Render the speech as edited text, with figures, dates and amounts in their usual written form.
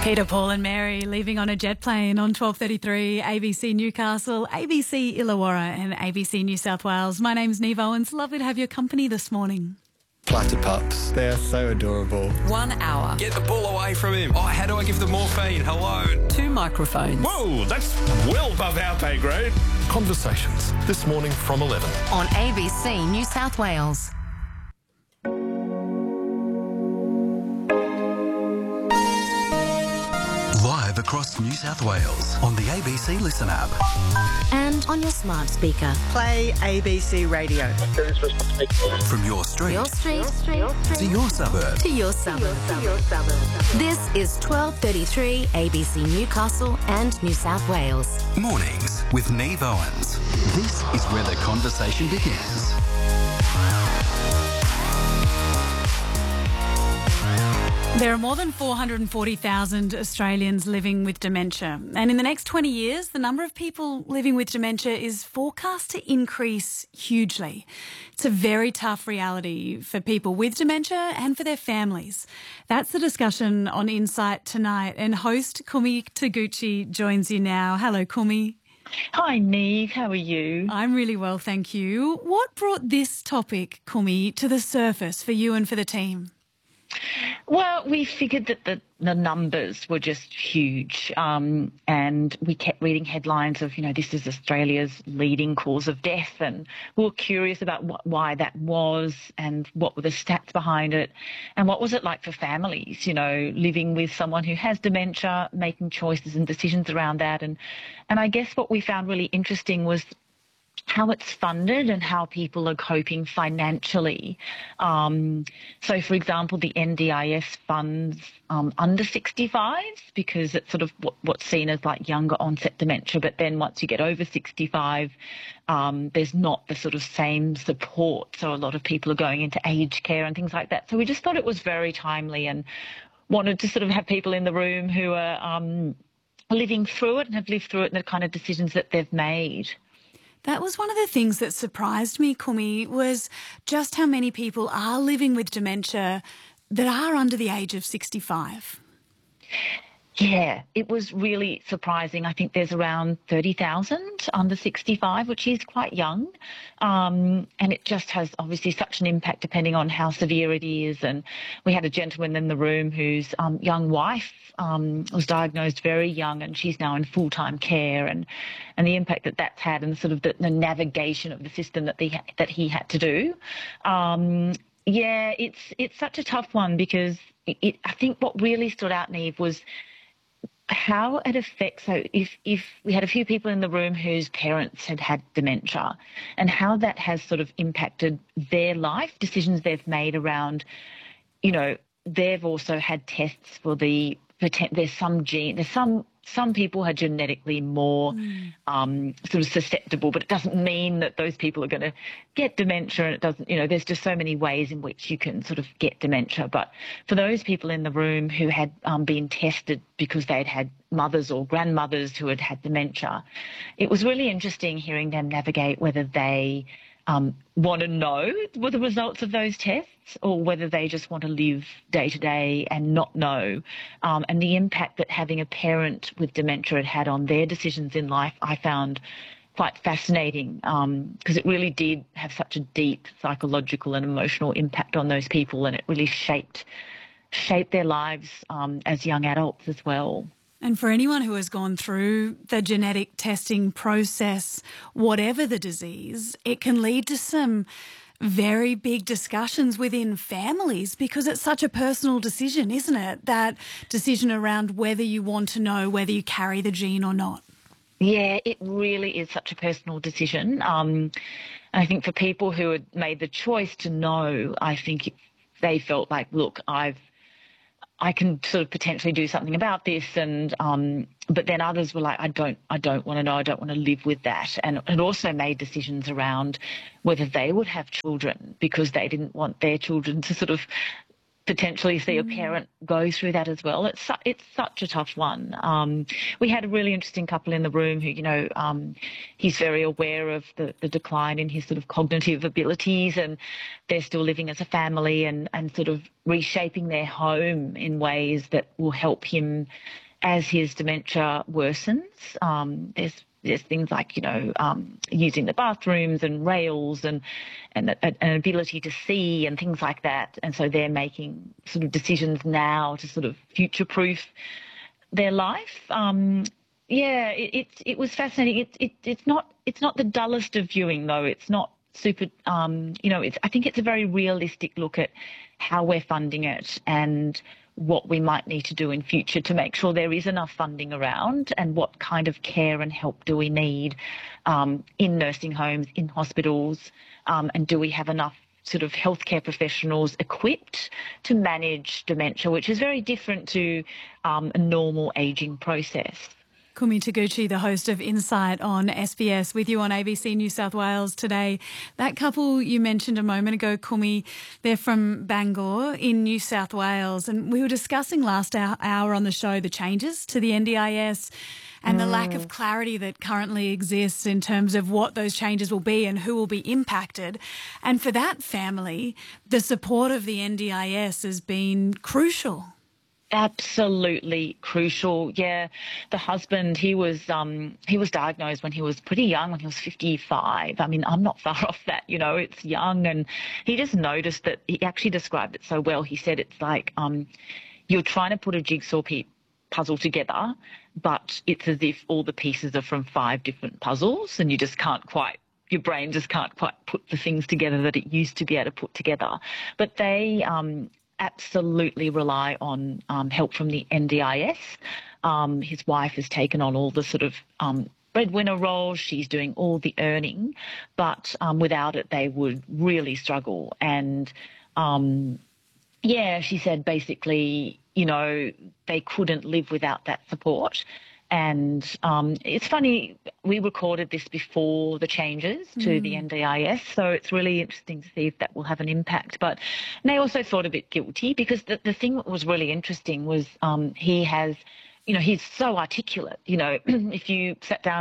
Peter, Paul and Mary leaving on a jet plane on 12:33 ABC Newcastle, ABC Illawarra and ABC New South Wales. My name's Neve Owens. Lovely to have your company this morning. Platypups, they are so adorable. 1 hour. Get the ball away from him. Oh, how do I give the morphine? Hello. 2 microphones. Whoa, that's well above our pay grade. Conversations, this morning from 11. On ABC New South Wales. Live across New South Wales on the ABC Listen app. And on your smart speaker. Play ABC Radio. From your street, Your street, to your suburb. to your suburb. This is 12:33 ABC Newcastle and New South Wales. Mornings with Neve Owens. This is where the conversation begins. There are more than 440,000 Australians living with dementia. And in the next 20 years, the number of people living with dementia is forecast to increase hugely. It's a very tough reality for people with dementia and for their families. That's the discussion on Insight tonight. And host Kumi Taguchi joins you now. Hello, Kumi. Hi, Neve. How are you? I'm really well, thank you. What brought this topic, Kumi, to the surface for you and for the team? Well, we figured that the numbers were just huge, and we kept reading headlines of, this is Australia's leading cause of death, and we were curious about why that was and what were the stats behind it and what was it like for families, living with someone who has dementia, making choices and decisions around that. And I guess what we found really interesting was how it's funded and how people are coping financially. So, for example, the NDIS funds under 65s because it's sort of what's seen as like younger onset dementia. But then once you get over 65, there's not the sort of same support. So a lot of people are going into aged care and things like that. So we just thought it was very timely and wanted to sort of have people in the room who are living through it and have lived through it and the kind of decisions that they've made. That was one of the things that surprised me, Kumi, was just how many people are living with dementia that are under the age of 65. Yeah, it was really surprising. I think there's around 30,000 under 65, which is quite young. And it just has obviously such an impact depending on how severe it is. And we had a gentleman in the room whose young wife was diagnosed very young, and she's now in full-time care, and the impact that that's had and sort of the navigation of the system that he had to do. Yeah, it's such a tough one because I think what really stood out, Neve, was how it affects. So if we had a few people in the room whose parents had dementia, and how that has sort of impacted their life, decisions they've made around, they've also had tests for there's some people are genetically more sort of susceptible, but it doesn't mean that those people are going to get dementia, and it doesn't, there's just so many ways in which you can sort of get dementia. But for those people in the room who had been tested because they'd had mothers or grandmothers who had dementia, it was really interesting hearing them navigate whether they want to know what the results of those tests or whether they just want to live day to day and not know. And the impact that having a parent with dementia had on their decisions in life, I found quite fascinating because it really did have such a deep psychological and emotional impact on those people, and it really shaped their lives as young adults as well. And for anyone who has gone through the genetic testing process, whatever the disease, it can lead to some very big discussions within families because it's such a personal decision, isn't it? That decision around whether you want to know whether you carry the gene or not. Yeah, it really is such a personal decision. I think for people who had made the choice to know, I think they felt like, look, I can sort of potentially do something about this, and but then others were like, I don't want to know, I don't want to live with that, and also made decisions around whether they would have children because they didn't want their children to sort of potentially see a parent go through that as well. It's such a tough one. We had a really interesting couple in the room who, he's very aware of the decline in his sort of cognitive abilities, and they're still living as a family and sort of reshaping their home in ways that will help him as his dementia worsens. There's things like, using the bathrooms and rails and an ability to see and things like that. And so they're making sort of decisions now to sort of future-proof their life. It was fascinating. It's not the dullest of viewing, though. It's not super, I think it's a very realistic look at how we're funding it and what we might need to do in future to make sure there is enough funding around, and what kind of care and help do we need in nursing homes, in hospitals, and do we have enough sort of healthcare professionals equipped to manage dementia, which is very different to a normal ageing process. Kumi Taguchi, the host of Insight on SBS, with you on ABC New South Wales today. That couple you mentioned a moment ago, Kumi, they're from Bangor in New South Wales, and we were discussing last hour on the show the changes to the NDIS and the lack of clarity that currently exists in terms of what those changes will be and who will be impacted. And for that family, the support of the NDIS has been crucial. Absolutely crucial. Yeah, the husband, he was diagnosed when he was pretty young, when he was 55. I mean, I'm not far off that, it's young, and he just noticed that. He actually described it so well. He said it's like you're trying to put a jigsaw puzzle together, but it's as if all the pieces are from 5 different puzzles, and your brain just can't quite put the things together that it used to be able to put together. But they absolutely rely on help from the NDIS. His wife has taken on all the sort of breadwinner role. She's doing all the earning, but without it, they would really struggle. And she said basically, they couldn't live without that support. And it's funny, we recorded this before the changes to the NDIS, so it's really interesting to see if that will have an impact. But they also thought a bit guilty, because the thing that was really interesting was he's so articulate. If you sat down